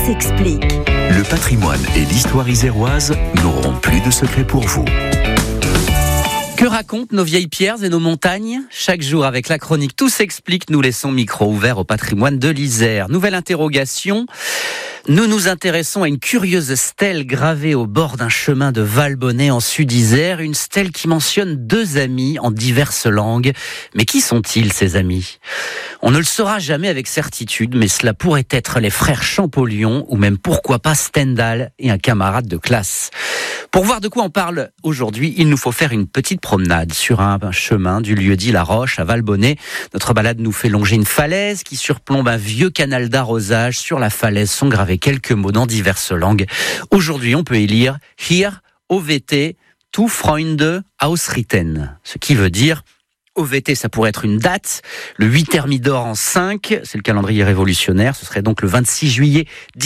s'explique. Le patrimoine et l'histoire iséroise n'auront plus de secrets pour vous. Que racontent nos vieilles pierres et nos montagnes ? Chaque jour, avec la chronique Tout s'explique, nous laissons micro ouvert au patrimoine de l'Isère. Nouvelle interrogation. Nous nous intéressons à une curieuse stèle gravée au bord d'un chemin de Valbonnet en Sud-Isère. Une stèle qui mentionne deux amis en diverses langues. Mais qui sont-ils, ces amis ? On ne le saura jamais avec certitude, mais cela pourrait être les frères Champollion ou même pourquoi pas Stendhal et un camarade de classe. Pour voir de quoi on parle aujourd'hui, il nous faut faire une petite promenade sur un chemin du lieu-dit La Roche à Valbonnet. Notre balade nous fait longer une falaise qui surplombe un vieux canal d'arrosage. Sur la falaise sont gravés quelques mots dans diverses langues. Aujourd'hui, on peut y lire « Hier, OVT, tu Freunde ausritten », ce qui veut dire OVT, ça pourrait être une date, le 8 Thermidor en 5, c'est le calendrier révolutionnaire, ce serait donc le 26 juillet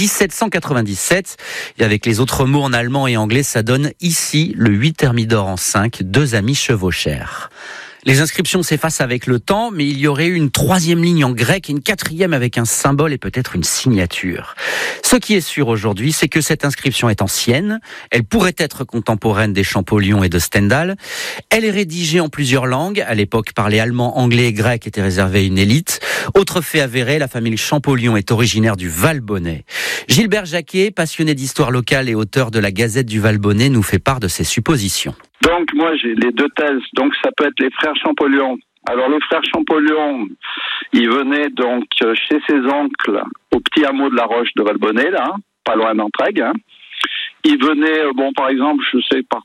1797. Et avec les autres mots en allemand et anglais, ça donne ici le 8 Thermidor en 5, deux amis chevauchèrent. Les inscriptions s'effacent avec le temps, mais il y aurait eu une troisième ligne en grec et une quatrième avec un symbole et peut-être une signature. Ce qui est sûr aujourd'hui, c'est que cette inscription est ancienne. Elle pourrait être contemporaine des Champollion et de Stendhal. Elle est rédigée en plusieurs langues. À l'époque, parler allemand, anglais et grec était réservé à une élite. Autre fait avéré, la famille Champollion est originaire du Valbonnet. Gilbert Jacquet, passionné d'histoire locale et auteur de la Gazette du Valbonnet, nous fait part de ses suppositions. Donc moi j'ai les deux thèses, donc ça peut être les frères Champollion. Alors les frères Champollion, ils venaient donc chez ses oncles au petit hameau de La Roche de Valbonnet, là, pas loin d'Entraigues. Ils venaient, par exemple, je sais par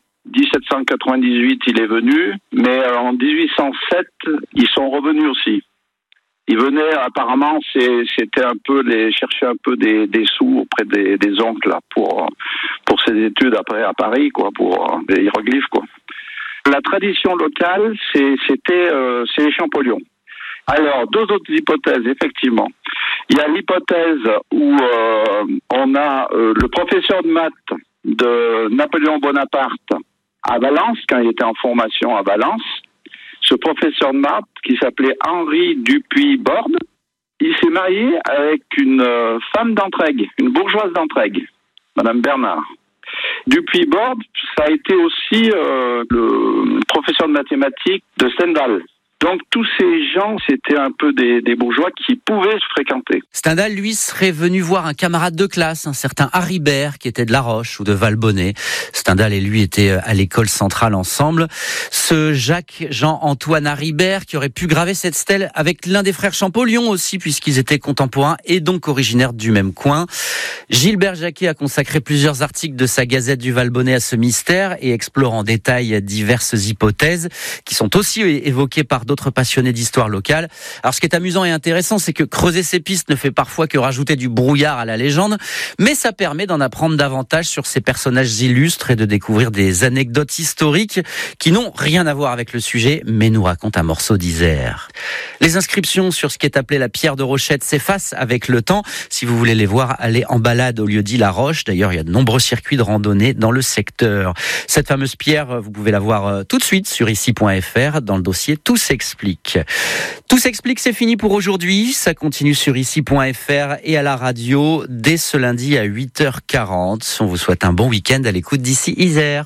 1798 il est venu, mais en 1807 ils sont revenus aussi. Ils venaient, apparemment, c'était un peu chercher un peu des sous auprès des oncles là, pour ses études après à Paris, quoi, pour des hiéroglyphes, quoi. La tradition locale, c'est les Champollion. Alors, deux autres hypothèses, effectivement. Il y a l'hypothèse où on a le professeur de maths de Napoléon Bonaparte à Valence, quand il était en formation à Valence. Ce professeur de maths, qui s'appelait Henri Dupuy-Borde, il s'est marié avec une femme d'Entraigues, une bourgeoise d'Entraigues, Madame Bernard. Dupuy-Borde, ça a été aussi le professeur de mathématiques de Stendhal. Donc tous ces gens, c'était un peu des bourgeois qui pouvaient se fréquenter. Stendhal, lui, serait venu voir un camarade de classe, un certain Haribert, qui était de La Roche ou de Valbonnet. Stendhal et lui étaient à l'école centrale ensemble. Ce Jacques-Jean-Antoine Haribert, qui aurait pu graver cette stèle avec l'un des frères Champollion aussi, puisqu'ils étaient contemporains et donc originaires du même coin. Gilbert Jacquet a consacré plusieurs articles de sa Gazette du Valbonnet à ce mystère et explore en détail diverses hypothèses qui sont aussi évoquées par d'autres passionnés d'histoire locale. Alors ce qui est amusant et intéressant, c'est que creuser ces pistes ne fait parfois que rajouter du brouillard à la légende, mais ça permet d'en apprendre davantage sur ces personnages illustres et de découvrir des anecdotes historiques qui n'ont rien à voir avec le sujet, mais nous racontent un morceau d'Isère. Les inscriptions sur ce qui est appelé la pierre de Rochette s'effacent avec le temps. Si vous voulez les voir, allez en balade au lieu-dit La Roche. D'ailleurs, il y a de nombreux circuits de randonnée dans le secteur. Cette fameuse pierre, vous pouvez la voir tout de suite sur ici.fr dans le dossier Tout s'explique. Tout s'explique, c'est fini pour aujourd'hui. Ça continue sur ici.fr et à la radio dès ce lundi à 8h40. On vous souhaite un bon week-end à l'écoute d'Ici Isère.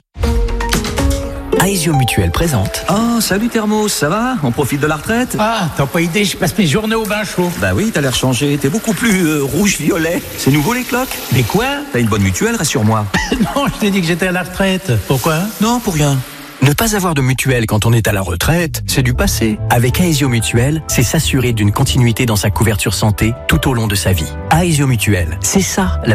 Aesio Mutuel présente. Oh, salut Thermos, ça va ? On profite de la retraite ? Ah, t'as pas idée, je passe mes journées au bain chaud. Bah oui, t'as l'air changé, t'es beaucoup plus rouge-violet. C'est nouveau les cloques ? Mais quoi ? T'as une bonne mutuelle, rassure-moi. Non, je t'ai dit que j'étais à la retraite. Pourquoi ? Non, pour rien. Ne pas avoir de mutuelle quand on est à la retraite, c'est du passé. Avec Aesio Mutuel, c'est s'assurer d'une continuité dans sa couverture santé tout au long de sa vie. Aesio Mutuel, c'est ça la